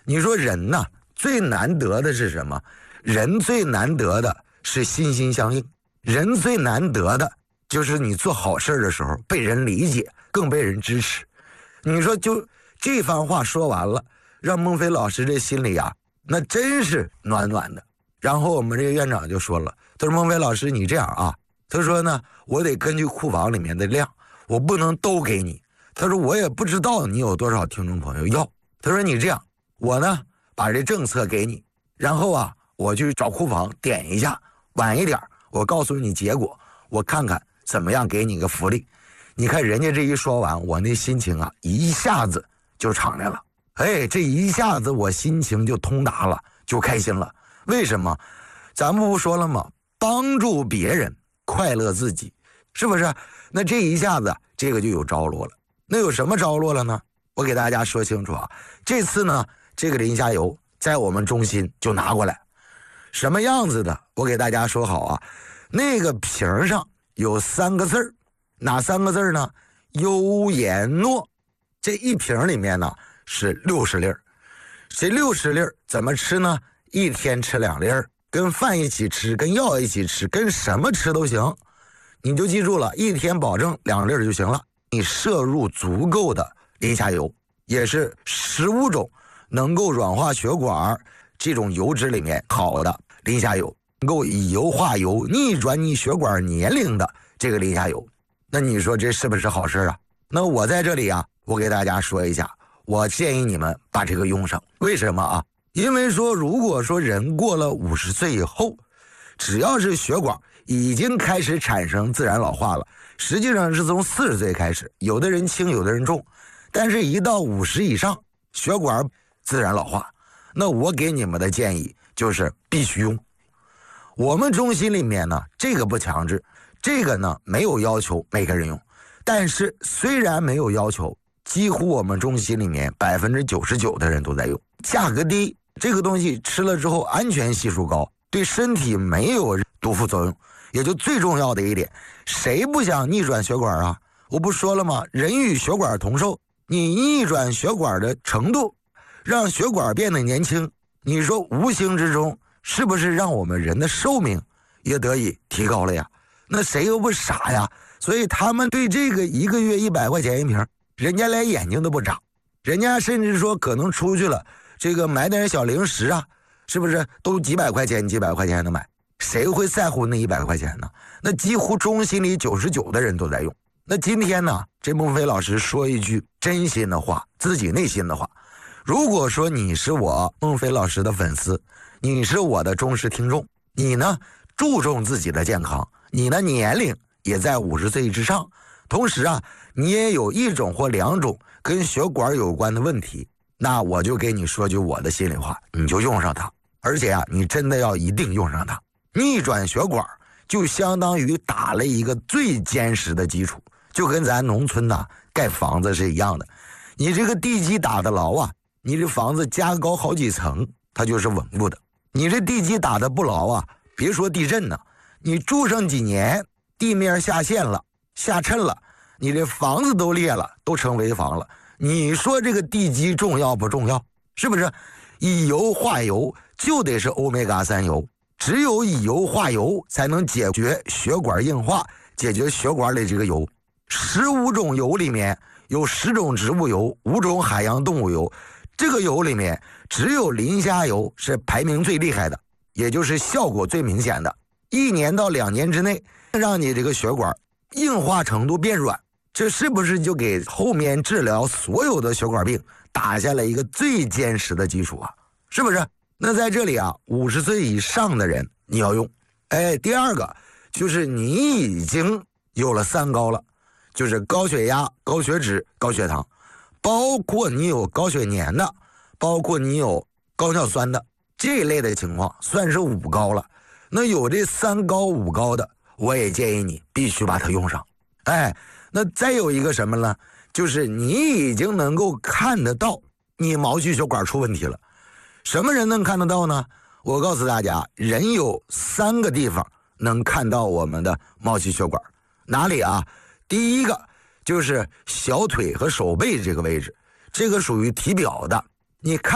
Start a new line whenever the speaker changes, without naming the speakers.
你说人呢，最难得的是什么？人最难得的是心心相印，人最难得的就是你做好事的时候被人理解，更被人支持。你说就这番话说完了，让孟非老师这心里啊，那真是暖暖的。然后我们这个院长就说了，他说孟非老师你这样啊，他说呢我得根据库房里面的量，我不能都给你，他说我也不知道你有多少听众朋友要，他说你这样，我呢把这政策给你，然后啊我去找库房点一下，晚一点我告诉你结果，我看看怎么样给你个福利。你看人家这一说完，我那心情啊一下子就敞亮了，哎，这一下子我心情就通达了，就开心了。为什么？咱们不说了吗？帮助别人快乐自己，是不是？那这一下子这个就有着落了。那有什么着落了呢？我给大家说清楚啊，这次呢这个磷虾油在我们中心就拿过来，什么样子的我给大家说好啊。那个瓶上有3个字，哪3个字呢？优颜诺。这一瓶里面呢是60粒，这60粒怎么吃呢？一天吃2粒，跟饭一起吃，跟药一起吃，跟什么吃都行。你就记住了，一天保证2粒就行了。你摄入足够的磷虾油，也是15种能够软化血管这种油脂里面好的磷虾油，能够以油化油，逆转你血管年龄的这个磷虾油。那你说这是不是好事啊？那我在这里啊，我给大家说一下，我建议你们把这个用上。为什么啊？因为说如果说人过了50岁以后，只要是血管已经开始产生自然老化了，实际上是从40岁开始，有的人轻有的人重，但是一到50以上，血管自然老化。那我给你们的建议就是必须用。我们中心里面呢，这个不强制，这个呢没有要求每个人用，但是虽然没有要求，几乎我们中心里面99%的人都在用，价格低，这个东西吃了之后安全系数高，对身体没有毒副作用。也就最重要的一点，谁不想逆转血管啊？我不说了吗？人与血管同寿，你逆转血管的程度，让血管变得年轻，你说无形之中是不是让我们人的寿命也得以提高了呀？那谁又不傻呀？所以他们对这个1个月100块钱一瓶，人家连眼睛都不眨，人家甚至说可能出去了，这个买点小零食啊，是不是都几百块钱的买？谁会在乎那100块钱呢？那几乎中心里99%的人都在用。那今天呢，这孟非老师说一句真心的话，自己内心的话。如果说你是我孟非老师的粉丝，你是我的忠实听众，你呢注重自己的健康，你的年龄也在50岁之上，同时啊，你也有1种或2种跟血管有关的问题，那我就给你说句我的心里话，你就用上它。而且啊，你真的要一定用上它。逆转血管就相当于打了一个最坚实的基础，就跟咱农村呐盖房子是一样的。你这个地基打得牢啊，你这房子加高好几层，它就是稳固的。你这地基打得不牢啊，别说地震呢，你住上几年，地面下陷了，下沉了，你这房子都裂了，都成危房了。你说这个地基重要不重要？是不是？以油化油就得是欧米伽3油。只有以油化油才能解决血管硬化，解决血管里这个油。15种油里面有10种植物油，5种海洋动物油。这个油里面只有磷虾油是排名最厉害的，也就是效果最明显的。1年到2年之内，让你这个血管硬化程度变软，这是不是就给后面治疗所有的血管病打下了一个最坚实的基础啊？是不是？那在这里啊，50岁以上的人你要用。哎，第二个就是你已经有了3高了，就是高血压、高血脂、高血糖，包括你有高血粘的，包括你有高尿酸的这一类的情况，算是5高了。那有这3高5高的，我也建议你必须把它用上。哎，那再有一个什么呢？就是你已经能够看得到你毛细血管出问题了。什么人能看得到呢？我告诉大家，人有3个地方能看到我们的毛细血管。哪里啊？第一个就是小腿和手背这个位置，这个属于体表的，你看